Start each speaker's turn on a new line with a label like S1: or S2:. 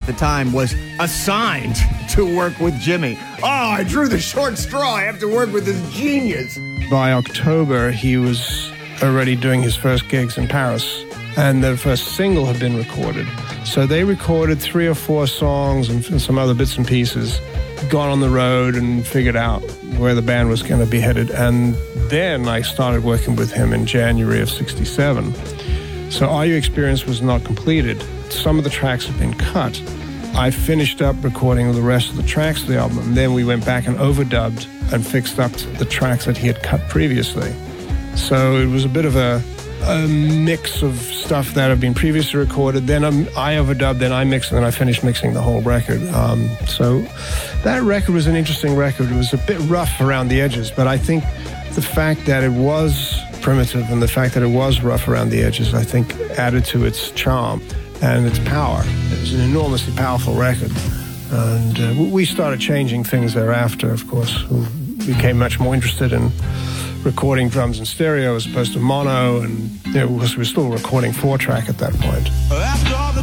S1: the time, was assigned to work with Jimmy. Oh, I drew the short straw. I have to work with this genius.
S2: By October, he was already doing his first gigs in Paris, and the first single had been recorded. So they recorded 3 or 4 songs and some other bits and pieces, gone on the road and figured out where the band was going to be headed. And then I started working with him in January of '67. So Are You Experienced was not completed. Some of the tracks had been cut. I finished up recording the rest of the tracks of the album, and then we went back and overdubbed and fixed up the tracks that he had cut previously. So it was a bit of a mix of stuff that had been previously recorded. Then I overdubbed, then I mixed, and then I finished mixing the whole record. So that record was an interesting record. It was a bit rough around the edges, but I think the fact that it was primitive and the fact that it was rough around the edges, I think, added to its charm and its power. It was an enormously powerful record. And we started changing things thereafter, of course. We became much more interested in recording drums in stereo as opposed to mono, and because we were still recording 4-track at that point.
S3: After